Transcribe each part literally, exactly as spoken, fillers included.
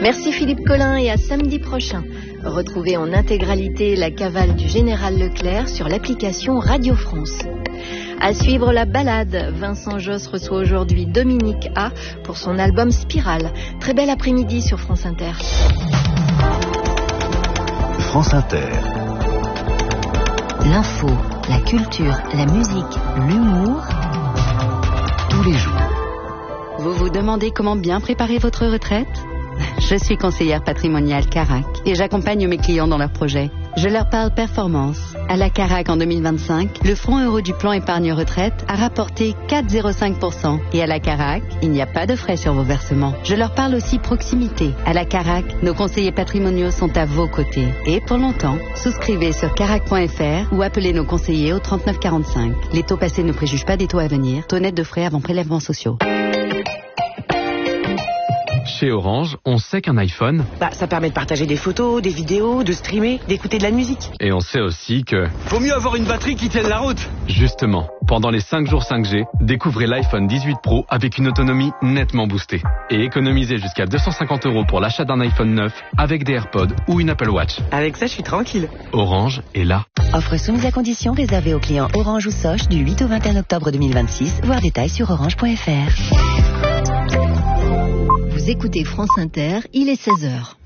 Merci Philippe Collin et à samedi prochain. Retrouvez en intégralité la cavale du général Leclerc sur l'application Radio France. À suivre la balade, Vincent Josse reçoit aujourd'hui Dominique A pour son album Spirale. Très bel après-midi sur France Inter. France Inter. L'info, la culture, la musique, l'humour, tous les jours. Vous vous demandez comment bien préparer votre retraite ? Je suis conseillère patrimoniale Carac et j'accompagne mes clients dans leurs projets. Je leur parle performance. À la Carac en deux mille vingt-cinq, le fonds euro du plan épargne retraite a rapporté quatre virgule zéro cinq pour cent. Et à la Carac, il n'y a pas de frais sur vos versements. Je leur parle aussi proximité. À la Carac, nos conseillers patrimoniaux sont à vos côtés. Et pour longtemps, souscrivez sur carac point f r ou appelez nos conseillers au trente-neuf quarante-cinq. Les taux passés ne préjugent pas des taux à venir. Taux net de frais avant prélèvements sociaux. Chez Orange, on sait qu'un iPhone... Bah, ça permet de partager des photos, des vidéos, de streamer, d'écouter de la musique. Et on sait aussi que... Faut mieux avoir une batterie qui tienne la route. Justement, pendant les cinq jours cinq G, découvrez l'iPhone dix-huit Pro avec une autonomie nettement boostée. Et économisez jusqu'à deux cent cinquante euros pour l'achat d'un iPhone neuf avec des AirPods ou une Apple Watch. Avec ça, je suis tranquille. Orange est là. Offre soumise à condition réservée aux clients Orange ou Soch du huit au vingt et un octobre deux mille vingt-six. Voir détails sur orange point f r. Vous écoutez France Inter, il est seize heures.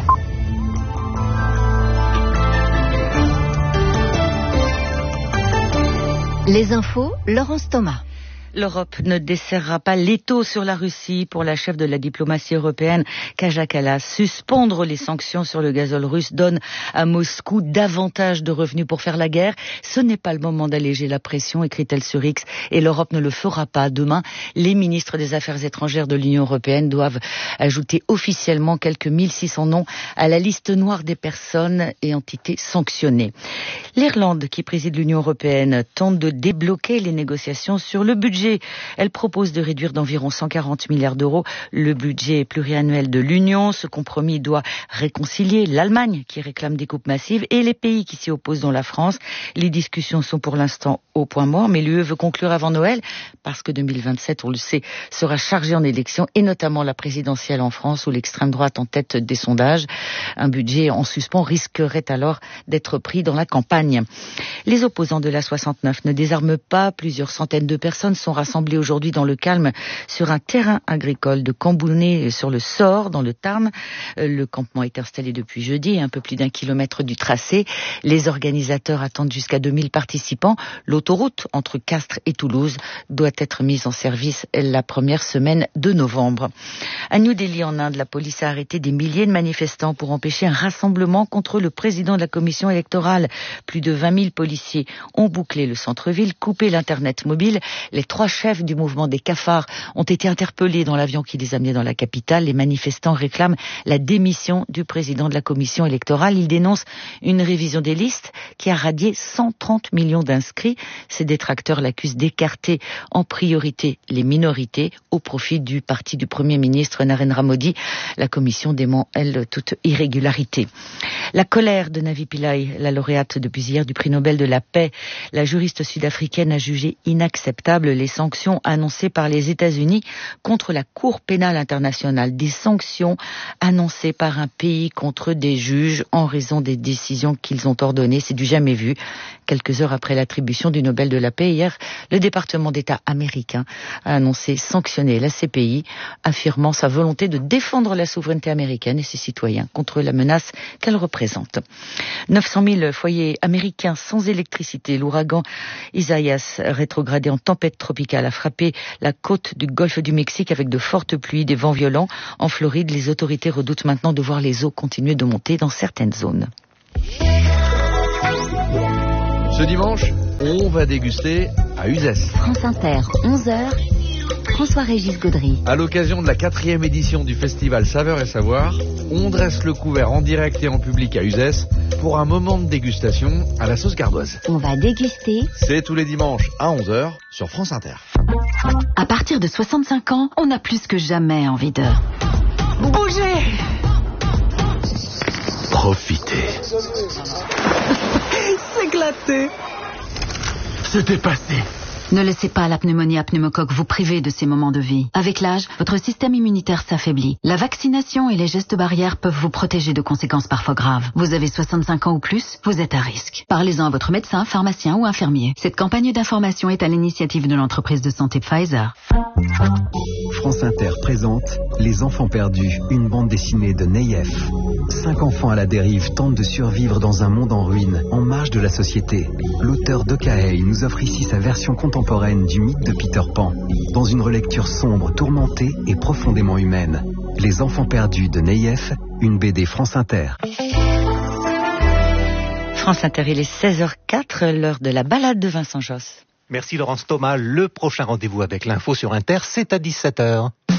Les infos, Laurence Thomas. L'Europe ne desserrera pas l'étau sur la Russie pour la chef de la diplomatie européenne, Kaja Kallas. Suspendre les sanctions sur le gazole russe donne à Moscou davantage de revenus pour faire la guerre. Ce n'est pas le moment d'alléger la pression, écrit-elle sur X, et l'Europe ne le fera pas. Demain, les ministres des Affaires étrangères de l'Union européenne doivent ajouter officiellement quelques mille six cents noms à la liste noire des personnes ayant été sanctionnées. L'Irlande, qui préside l'Union européenne, tente de débloquer les négociations sur le budget. Elle propose de réduire d'environ cent quarante milliards d'euros le budget pluriannuel de l'Union. Ce compromis doit réconcilier l'Allemagne, qui réclame des coupes massives, et les pays qui s'y opposent, dont la France. Les discussions sont pour l'instant au point mort, mais l'U E veut conclure avant Noël, parce que deux mille vingt-sept, on le sait, sera chargé en élections, et notamment la présidentielle en France, où l'extrême droite en tête des sondages. Un budget en suspens risquerait alors d'être pris dans la campagne. Les opposants de l'A soixante-neuf ne désarment pas. Plusieurs centaines de personnes sont rassemblés aujourd'hui dans le calme sur un terrain agricole de Cambounet sur le Sort, dans le Tarn. Le campement est installé depuis jeudi, un peu plus d'un kilomètre du tracé. Les organisateurs attendent jusqu'à deux mille participants. L'autoroute entre Castres et Toulouse doit être mise en service la première semaine de novembre. À New Delhi, en Inde, la police a arrêté des milliers de manifestants pour empêcher un rassemblement contre le président de la commission électorale. Plus de vingt mille policiers ont bouclé le centre-ville, coupé l'internet mobile. Les trois chefs du mouvement des cafards ont été interpellés dans l'avion qui les amenait dans la capitale. Les manifestants réclament la démission du président de la commission électorale. Ils dénoncent une révision des listes qui a radié cent trente millions d'inscrits. Ces détracteurs l'accusent d'écarter en priorité les minorités au profit du parti du Premier ministre Narendra Modi. La commission dément, elle, toute irrégularité. La colère de Navi Pillay, la lauréate depuis hier du prix Nobel de la paix. La juriste sud-africaine a jugé inacceptable les sanctions annoncées par les États-Unis contre la Cour pénale internationale. Des sanctions annoncées par un pays contre des juges en raison des décisions qu'ils ont ordonnées. C'est du jamais vu. Quelques heures après l'attribution du Nobel de la paix, hier, le département d'État américain a annoncé sanctionner la C P I, affirmant sa volonté de défendre la souveraineté américaine et ses citoyens contre la menace qu'elle représente. neuf cent mille foyers américains sans électricité. L'ouragan Isaias, rétrogradé en tempête tropicale, a frappé la côte du golfe du Mexique avec de fortes pluies, des vents violents. En Floride, les autorités redoutent maintenant de voir les eaux continuer de monter dans certaines zones. Ce dimanche, on va déguster à Uzès. France Inter, onze heures. François-Régis Gaudry. À l'occasion de la quatrième édition du festival Saveurs et Savoir, on dresse le couvert en direct et en public à Uzès pour un moment de dégustation à la sauce gardoise. On va déguster. C'est tous les dimanches à onze heures sur France Inter. À partir de soixante-cinq ans, on a plus que jamais envie de... Bouger. Profitez. S'éclater. Se dépasser. Ne laissez pas la pneumonie à pneumocoque vous priver de ces moments de vie. Avec l'âge, votre système immunitaire s'affaiblit. La vaccination et les gestes barrières peuvent vous protéger de conséquences parfois graves. Vous avez soixante-cinq ans ou plus, vous êtes à risque. Parlez-en à votre médecin, pharmacien ou infirmier. Cette campagne d'information est à l'initiative de l'entreprise de santé Pfizer. France Inter présente Les Enfants Perdus, une bande dessinée de Neyef. Cinq enfants à la dérive tentent de survivre dans un monde en ruine, en marge de la société. L'auteur d'Okaei nous offre ici sa version contemporaine du mythe de Peter Pan, dans une relecture sombre, tourmentée et profondément humaine. Les Enfants Perdus de Neyef, une B D France Inter. France Inter, il est seize heures quatre, l'heure de la balade de Vincent Josse. Merci Laurence Thomas. Le prochain rendez-vous avec l'info sur Inter, c'est à dix-sept heures.